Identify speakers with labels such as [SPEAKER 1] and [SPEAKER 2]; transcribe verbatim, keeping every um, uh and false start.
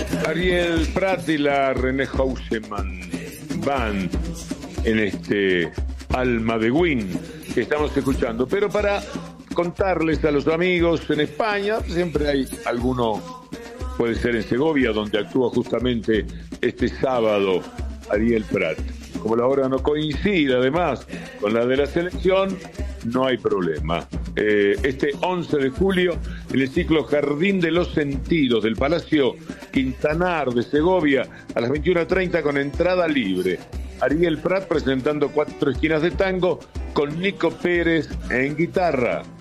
[SPEAKER 1] Ariel Prat y la René Houseman Band en este Alma de Win que estamos escuchando. Pero para contarles a los amigos en España, siempre hay alguno, puede ser en Segovia, donde actúa justamente este sábado Ariel Prat. Como la hora no coincide además con la de la selección, no hay problema. Eh, este once de julio, en el ciclo Jardín de los Sentidos del Palacio Quintanar de Segovia, a las veintiuna treinta con entrada libre. Ariel Prat presentando Cuatro Esquinas de Tango con Nico Pérez en guitarra.